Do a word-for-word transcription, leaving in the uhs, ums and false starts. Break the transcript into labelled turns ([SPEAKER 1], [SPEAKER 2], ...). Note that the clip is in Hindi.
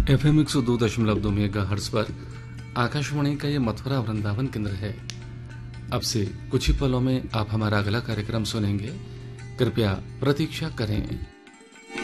[SPEAKER 1] एफ एम एक सौ दो दशमलव दो मेगा हर्ट्ज पर आकाशवाणी का ये मथुरा वृंदावन केंद्र है। अब से कुछ ही पलों में आप हमारा अगला कार्यक्रम सुनेंगे। कृपया प्रतीक्षा करें।